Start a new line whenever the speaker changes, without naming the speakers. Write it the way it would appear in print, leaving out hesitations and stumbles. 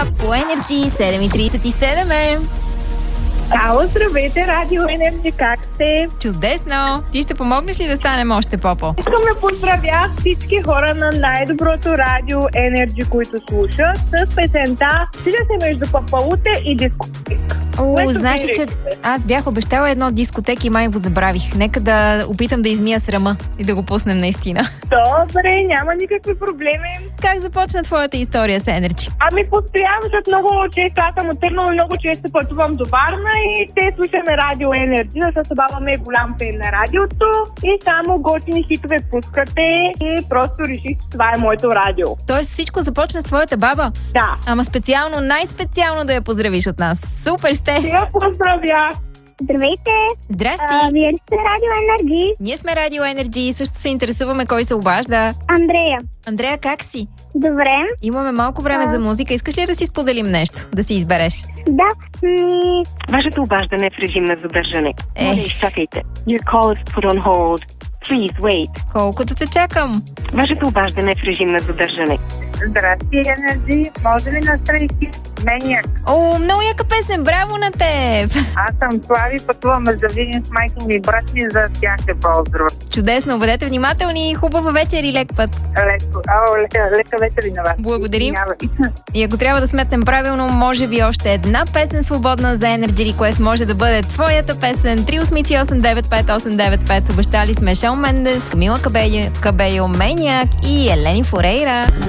по Energy 7:37 е.
Ало, здравейте, Радио Енерджи, как сте?
Чудесно! Ти ще помогнеш ли да станем още по-по?
Искам да поздравя всички хора на най-доброто Радио Енерджи, които слушат, с песента "Силя се между папалуте и дискотека".
Знаеш ли, че аз бях обещала едно дискотек и май го забравих. Нека да опитам да измия срама и да го пуснем наистина.
Добре, няма никакви проблеми.
Как започна твоята история с Energy?
Ами постоянно, защото много често аз съм от Търново, много често пътувам до Варна и те слушаме Радио Енерджи, защото баба ми е голям фен на радиото и само готини хитове пускате и просто реших, че това е моето радио.
Тоест всичко започна с твоята баба?
Да.
Ама специално, най-специално да я поздравиш от нас. Супер сте!
Я поздравя!
Здравейте!
Здрасти!
Вие ли сте Радио Енерджи?
Ние сме Радио Енерджи и също се интересуваме кой се обажда.
Андрея.
Андрея, как си?
Добре.
Имаме малко време за музика. Искаш ли да си споделим нещо? Да си избереш?
Да.
Вашето обаждане е в режим на задържане. Моля, изчакайте. Your call is put on hold. Please wait.
Колко да те чакам?
Вашето обаждане е в режим на задържане.
Здрасти, Енерджи. Може ли настройки Maniac?
О, много яка песен. Браво на теб!
Аз съм Слави, пътуваме за Видин с майка ми и брат ми, за тях се поздрава.
Чудесно, бъдете внимателни. Хубава вечер и лек път.
Лека вечер и на вас.
Благодарим. И ако трябва да сметнем правилно, може би още една песен свободна за Energy Request може да бъде твоята песен. 388-95895. Обещали сме Шон Мендес, Камила Кабейо, Maniac и Елени Форейра.